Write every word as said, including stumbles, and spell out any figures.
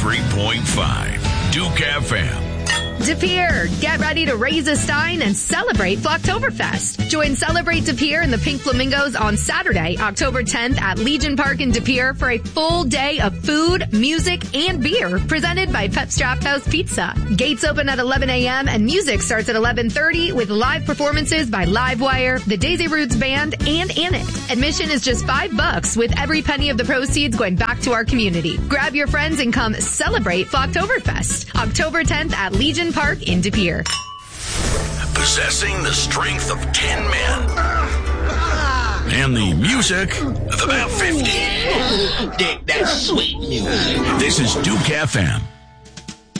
three point five. Duke F M. De Pere, get ready to raise a stein and celebrate Flocktoberfest. Join Celebrate De Pere and the Pink Flamingos on Saturday, October tenth at Legion Park in De Pere for a full day of food, music, and beer presented by Pep's Draft House Pizza. Gates open at eleven a.m. and music starts at eleven thirty with live performances by Livewire, the Daisy Roots Band, and Annex. Admission is just five bucks with every penny of the proceeds going back to our community. Grab your friends and come celebrate Flocktoberfest. October tenth at Legion Park in De Pere. Possessing the strength of ten men. And the music of about fifty. Dick, that's sweet music. This is Duke F M.